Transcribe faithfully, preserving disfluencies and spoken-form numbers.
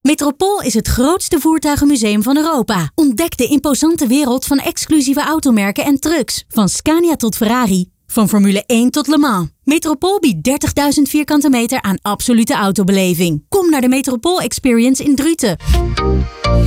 Metropool is het grootste voertuigenmuseum van Europa. Ontdek de imposante wereld van exclusieve automerken en trucks. Van Scania tot Ferrari. Van Formule één tot Le Mans. Metropool biedt dertigduizend vierkante meter aan absolute autobeleving. Kom naar de Metropool Experience in Druten.